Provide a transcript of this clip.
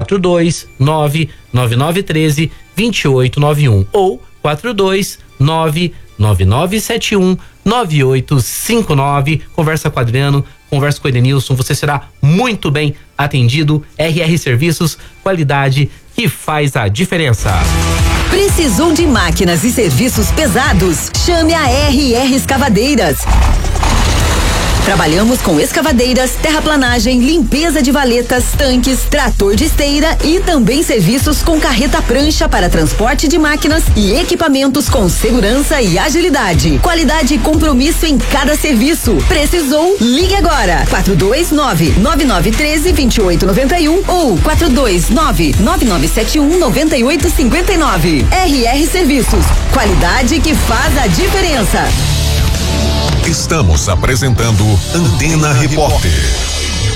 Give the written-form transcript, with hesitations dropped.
429-9913-2891 ou 429-9971-9859. Conversa com o Adriano, conversa com o Edenilson, você será muito bem atendido. RR Serviços, qualidade que faz a diferença. Precisou de máquinas e serviços pesados? Chame a RR Escavadeiras. Trabalhamos com escavadeiras, terraplanagem, limpeza de valetas, tanques, trator de esteira e também serviços com carreta prancha para transporte de máquinas e equipamentos com segurança e agilidade. Qualidade e compromisso em cada serviço. Precisou? Ligue agora. 429-9913-2891 ou 429-9971-9859. RR Serviços. Qualidade que faz a diferença. Estamos apresentando Antena Repórter.